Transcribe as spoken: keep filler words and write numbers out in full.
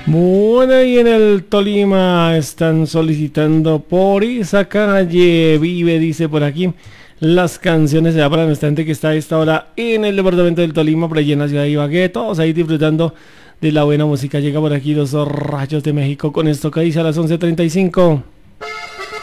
Bueno, y en el Tolima están solicitando por esa calle vive, dice por aquí, las canciones ya para nuestra gente que está a esta hora en el departamento del Tolima, por allí en la ciudad de Ibagué, todos ahí disfrutando de la buena música. Llega por aquí los rayos de México con esto que dice a las once treinta y cinco.